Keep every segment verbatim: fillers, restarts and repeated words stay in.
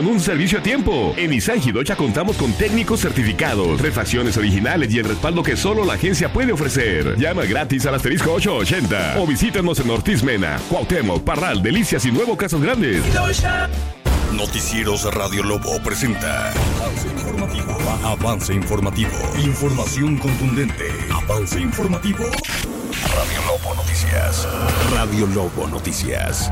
Un servicio a tiempo. En Nissan Jidocha contamos con técnicos certificados, refacciones originales y el respaldo que solo la agencia puede ofrecer. Llama gratis al asterisco ocho ochenta o visítanos en Ortiz Mena, Cuauhtémoc, Parral, Delicias y Nuevo Casas Grandes. Noticieros Radio Lobo presenta Avance Informativo. Avance Informativo. Información contundente. Avance Informativo. Radio Lobo Noticias. Radio Lobo Noticias.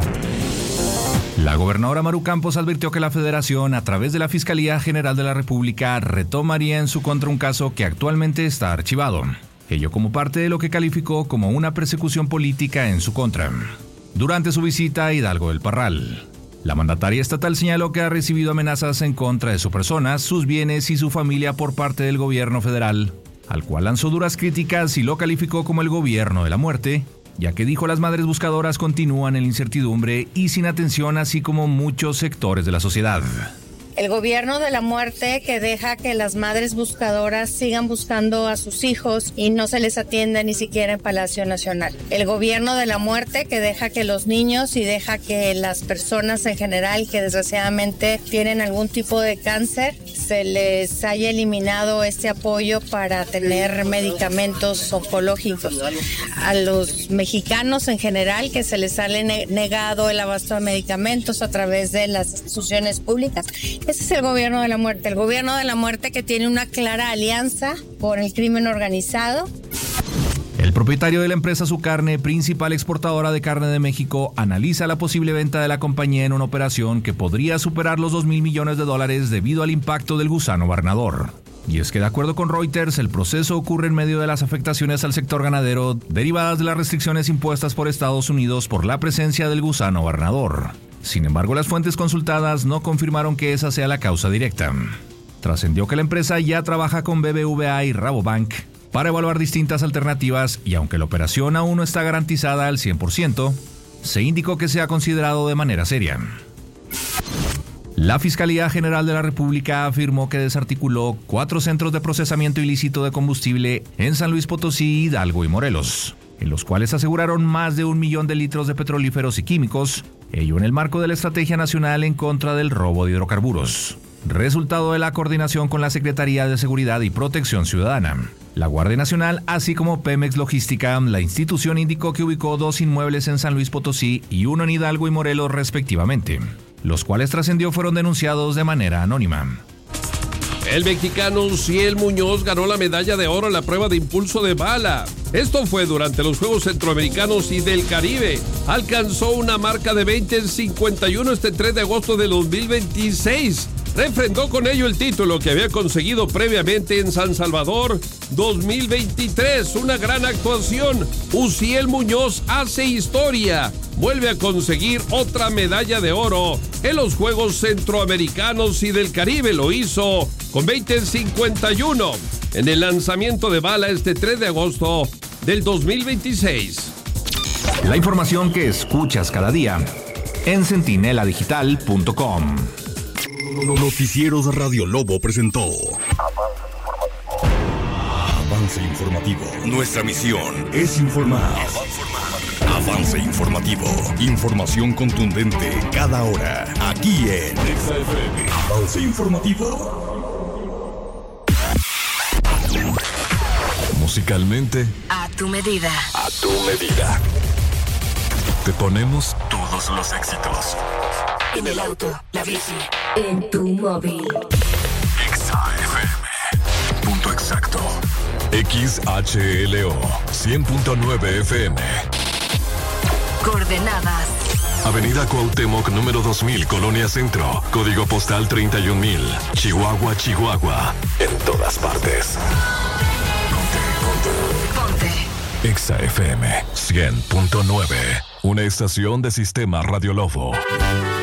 La gobernadora Maru Campos advirtió que la Federación, a través de la Fiscalía General de la República, retomaría en su contra un caso que actualmente está archivado. Ello como parte de lo que calificó como una persecución política en su contra. Durante su visita a Hidalgo del Parral, la mandataria estatal señaló que ha recibido amenazas en contra de su persona, sus bienes y su familia por parte del gobierno federal, al cual lanzó duras críticas y lo calificó como el gobierno de la muerte, ya que dijo las madres buscadoras continúan en la incertidumbre y sin atención, así como muchos sectores de la sociedad. El gobierno de la muerte que deja que las madres buscadoras sigan buscando a sus hijos y no se les atienda ni siquiera en Palacio Nacional. El gobierno de la muerte que deja que los niños y deja que las personas en general que desgraciadamente tienen algún tipo de cáncer se les haya eliminado este apoyo para tener medicamentos oncológicos. A los mexicanos en general que se les ha negado el abasto de medicamentos a través de las instituciones públicas. Ese es el gobierno de la muerte, el gobierno de la muerte que tiene una clara alianza con el crimen organizado. El propietario de la empresa Su Carne, principal exportadora de carne de México, analiza la posible venta de la compañía en una operación que podría superar los dos mil millones de dólares debido al impacto del gusano barnador. Y es que de acuerdo con Reuters, el proceso ocurre en medio de las afectaciones al sector ganadero derivadas de las restricciones impuestas por Estados Unidos por la presencia del gusano barnador. Sin embargo, las fuentes consultadas no confirmaron que esa sea la causa directa. Trascendió que la empresa ya trabaja con B B V A y Rabobank para evaluar distintas alternativas y aunque la operación aún no está garantizada al cien por ciento, se indicó que se ha considerado de manera seria. La Fiscalía General de la República afirmó que desarticuló cuatro centros de procesamiento ilícito de combustible en San Luis Potosí, Hidalgo y Morelos, en los cuales aseguraron más de un millón de litros de petrolíferos y químicos, ello en el marco de la Estrategia Nacional en contra del robo de hidrocarburos, resultado de la coordinación con la Secretaría de Seguridad y Protección Ciudadana, la Guardia Nacional, así como Pemex Logística. La institución indicó que ubicó dos inmuebles en San Luis Potosí y uno en Hidalgo y Morelos respectivamente, los cuales trascendió fueron denunciados de manera anónima. El mexicano Uziel Muñoz ganó la medalla de oro en la prueba de impulso de bala. Esto fue durante los Juegos Centroamericanos y del Caribe. Alcanzó una marca de veinte en cincuenta y uno este tres de agosto de dos mil veintiséis. Refrendó con ello el título que había conseguido previamente en San Salvador dos mil veintitrés. Una gran actuación. Uziel Muñoz hace historia. Vuelve a conseguir otra medalla de oro en los Juegos Centroamericanos y del Caribe. Lo hizo con veinte en cincuenta y uno en el lanzamiento de bala este tres de agosto del dos mil veintiséis. La información que escuchas cada día en centinela digital punto com. Noticieros Radio Lobo presentó Avance Informativo. Nuestra misión es informar. Avance Informativo. Información contundente cada hora. Aquí en Exa F M. Avance Informativo. Musicalmente, a tu medida. A tu medida. Te ponemos todos los éxitos. En el auto, la bici, en tu móvil. Exa F M. Punto exacto. X H L O cien punto nueve F M. Coordenadas: Avenida Cuauhtémoc, número dos mil, Colonia Centro. Código postal treinta y un mil. Chihuahua, Chihuahua. En todas partes. Ponte, ponte. Ponte. Exa F M cien punto nueve. Una estación de Sistema Radio Lobo.